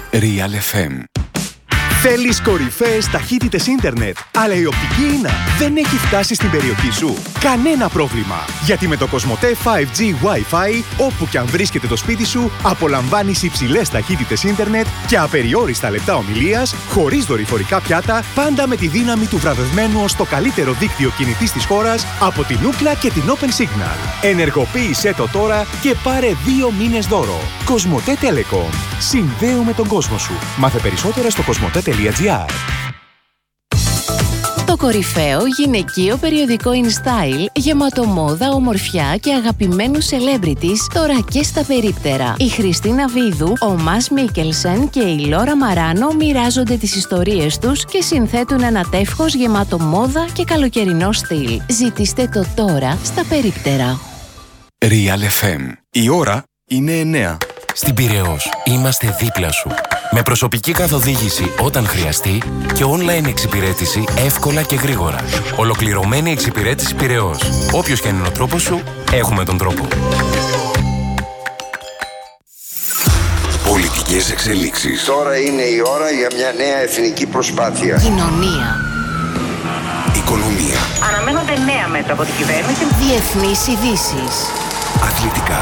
Real FM. Θέλεις κορυφαίες ταχύτητες ίντερνετ, αλλά η οπτική ίνα δεν έχει φτάσει στην περιοχή σου? Κανένα πρόβλημα! Γιατί με το Κοσμοτέ 5G Wi-Fi, όπου και αν βρίσκεται το σπίτι σου, απολαμβάνεις υψηλές ταχύτητες ίντερνετ και απεριόριστα λεπτά ομιλίας, χωρίς δορυφορικά πιάτα, πάντα με τη δύναμη του βραβευμένου ως το καλύτερο δίκτυο κινητής της χώρας από την Ookla και την Open Signal. Ενεργοποίησέ το τώρα και πάρε 2 μήνες δώρο. Κοσμοτέ Telecom. Συνδέουμε τον κόσμο σου. Μάθε περισσότερα στο κοσμοτέ.gr. Το κορυφαίο γυναικείο περιοδικό InStyle, γεμάτο μόδα, ομορφιά και αγαπημένους celebrities, τώρα και στα περίπτερα. Η Χριστίνα Βίδου, ο Μας Μίκελσεν και η Λόρα Μαράνο μοιράζονται τις ιστορίες τους και συνθέτουν ένα τεύχος γεμάτο μόδα και καλοκαιρινό στυλ. Ζητήστε το τώρα στα περίπτερα. Real FM. Η ώρα είναι 9. Στην Πειραιώς είμαστε δίπλα σου. Με προσωπική καθοδήγηση όταν χρειαστεί και online εξυπηρέτηση εύκολα και γρήγορα. Ολοκληρωμένη εξυπηρέτηση Πειραιώς. Όποιος και είναι ο τρόπος σου, έχουμε τον τρόπο. Πολιτικές εξελίξεις. Τώρα είναι η ώρα για μια νέα εθνική προσπάθεια. Κοινωνία. Οικονομία. Αναμένονται νέα μέτρα από την κυβέρνηση. Διεθνείς ειδήσεις. Αθλητικά.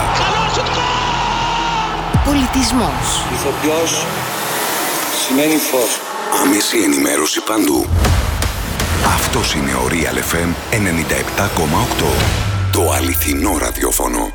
Πολιτισμός. Ηθοποιός σημαίνει φως. Άμεση ενημέρωση παντού. Αυτός είναι ο Real FM 97,8. Το αληθινό ραδιόφωνο.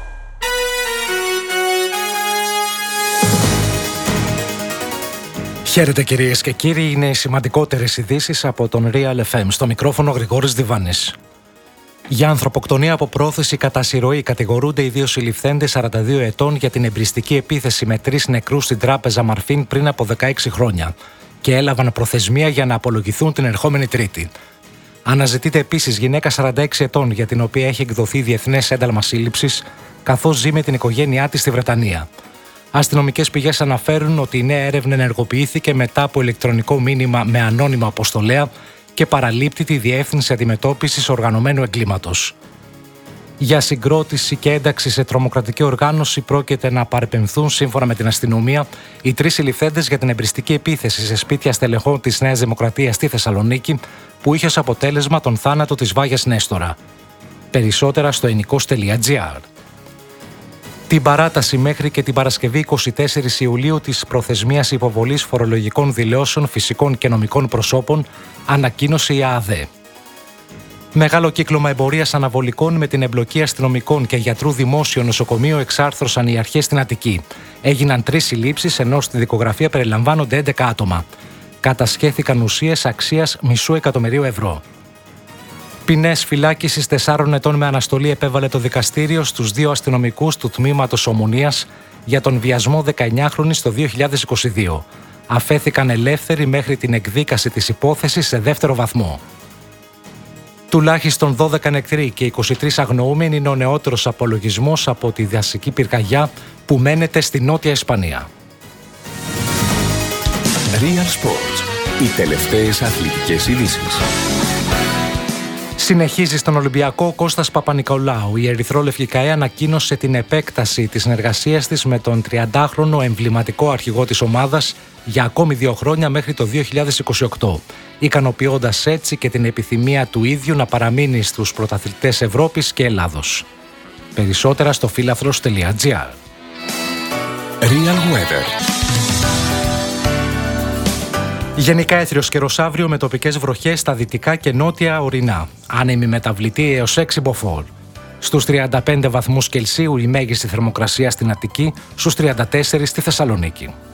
Χαίρετε κυρίες και κύριοι, είναι οι σημαντικότερες ειδήσεις από τον Real FM. Στο μικρόφωνο Γρηγόρης Διβάνης. Για ανθρωποκτονία από πρόθεση κατά συρροή κατηγορούνται οι 2 συλληφθέντες 42 ετών για την εμπριστική επίθεση με 3 νεκρούς στην τράπεζα Μαρφίν πριν από 16 χρόνια και έλαβαν προθεσμία για να απολογηθούν την ερχόμενη Τρίτη. Αναζητείται επίσης γυναίκα 46 ετών για την οποία έχει εκδοθεί διεθνές ένταλμα σύλληψης, καθώς ζει με την οικογένειά της στη Βρετανία. Αστυνομικές πηγές αναφέρουν ότι η νέα έρευνα ενεργοποιήθηκε μετά από ηλεκτρονικό μήνυμα με ανώνυμο αποστολέα και παραλείπτει τη Διεύθυνση Αντιμετώπισης Οργανωμένου Εγκλήματος. Για συγκρότηση και ένταξη σε τρομοκρατική οργάνωση πρόκειται να παρεπεμφθούν, σύμφωνα με την αστυνομία, οι 3 συλληφθέντες για την εμπριστική επίθεση σε σπίτια στελεχών της Νέας Δημοκρατίας στη Θεσσαλονίκη, που είχε ως αποτέλεσμα τον θάνατο της Βάγιας Νέστορα. Περισσότερα στο ενικός.gr. Την παράταση μέχρι και την Παρασκευή 24 Ιουλίου της προθεσμίας υποβολής φορολογικών δηλώσεων φυσικών και νομικών προσώπων ανακοίνωσε η ΑΑΔΕ. Μεγάλο κύκλωμα εμπορίας αναβολικών με την εμπλοκή αστυνομικών και γιατρού δημόσιο νοσοκομείο εξάρθρωσαν οι αρχές στην Αττική. Έγιναν 3 συλλήψεις, ενώ στη δικογραφία περιλαμβάνονται 11 άτομα. Κατασχέθηκαν ουσίες αξίας $500,000 ευρώ. Ποινές φυλάκισης 4 ετών με αναστολή επέβαλε το δικαστήριο στους 2 αστυνομικούς του τμήματος Ομονίας για τον βιασμό 19χρονης το 2022. Αφέθηκαν ελεύθεροι μέχρι την εκδίκαση της υπόθεσης σε δεύτερο βαθμό. Τουλάχιστον 12 νεκροί και 23 αγνοούμενοι είναι ο νεότερος απολογισμός από τη δασική πυρκαγιά που μένεται στη Νότια Ισπανία. Real Sports. Οι τελευταίες αθλητικές ειδήσεις. Συνεχίζει στον Ολυμπιακό ο Κώστας Παπα-Νικολάου. Η ερυθρόλευκη ΚΑΕ ανακοίνωσε την επέκταση της συνεργασίας της με τον 30χρονο εμβληματικό αρχηγό της ομάδας για ακόμη 2 χρόνια μέχρι το 2028, ικανοποιώντας έτσι και την επιθυμία του ίδιου να παραμείνει στους πρωταθλητές Ευρώπης και Ελλάδος. Περισσότερα στο φίλαθρος.gr. Real Weather. Γενικά έθριος καιρός αύριο με τοπικές βροχές στα δυτικά και νότια ορεινά. Άνεμη μεταβλητή έως 6 μποφόρ. Στους 35 βαθμούς Κελσίου η μέγιστη θερμοκρασία στην Αττική, στους 34 στη Θεσσαλονίκη.